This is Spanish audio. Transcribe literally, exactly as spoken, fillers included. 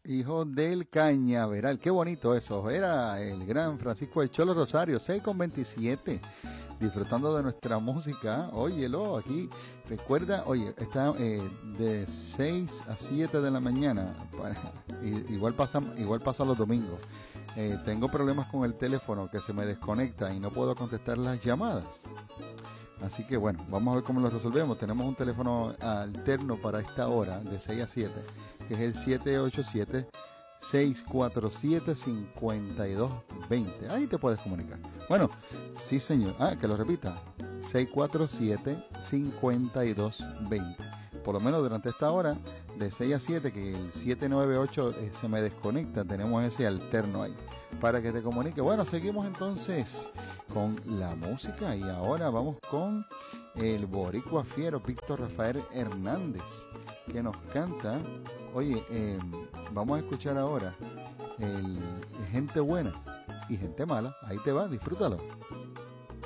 Hijo del Cañaveral. Qué bonito eso. Era el gran Francisco El Cholo Rosario, seis con veintisiete. Disfrutando de nuestra música. Óyelo, aquí. Recuerda, oye, está eh, de seis a siete de la mañana. Para, igual, pasa, igual pasa los domingos. Eh, tengo problemas con el teléfono que se me desconecta y no puedo contestar las llamadas. Así que bueno, vamos a ver cómo lo resolvemos. Tenemos un teléfono alterno para esta hora de seis a siete, que es el siete ocho siete, seis cuatro siete, cinco dos dos cero. Ahí te puedes comunicar. Bueno, sí señor. Ah, que lo repita. seis cuatro siete, cinco dos dos cero. Por lo menos durante esta hora de seis a siete, que el siete nueve ocho eh, se me desconecta, tenemos ese alterno ahí para que te comunique. Bueno, seguimos entonces con la música y ahora vamos con el boricua fiero Víctor Rafael Hernández, que nos canta. Oye, eh, vamos a escuchar ahora el Gente Buena y Gente Mala. Ahí te va, disfrútalo.